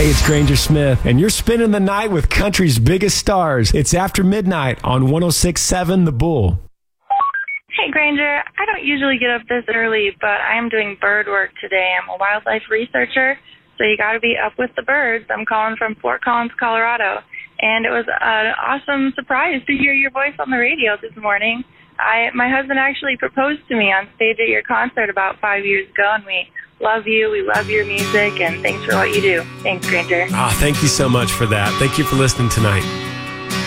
Hey, it's Granger Smith, and you're spending the night with country's biggest stars. It's After Midnight on 106.7 The Bull. Hey, Granger. I don't usually get up this early, but I am doing bird work today. I'm a wildlife researcher, so you got to be up with the birds. I'm calling from Fort Collins, Colorado, and it was an awesome surprise to hear your voice on the radio this morning. My husband actually proposed to me on stage at your concert about 5 years ago, and we love you. We love your music, and thanks for what you do. Thanks, Granger. Thank you so much for that. Thank you for listening tonight.